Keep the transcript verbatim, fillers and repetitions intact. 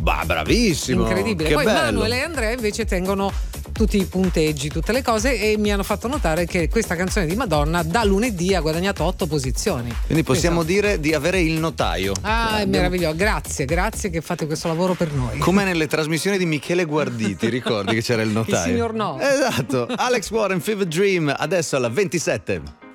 Bah, bravissimo. Incredibile. Che Poi bello. Manuel e Andrea invece tengono tutti i punteggi, tutte le cose, e mi hanno fatto notare che questa canzone di Madonna da lunedì ha guadagnato otto posizioni. Quindi possiamo Penso. dire di avere il notaio. Ah, è Abbiamo- meraviglioso. Grazie, grazie che fate questo lavoro per noi. Come nelle trasmissioni di Michele Guarditi, ricordi che c'era il notaio? Il signor No. Esatto. Alex Warren, Fever Dream, adesso alla ventisette.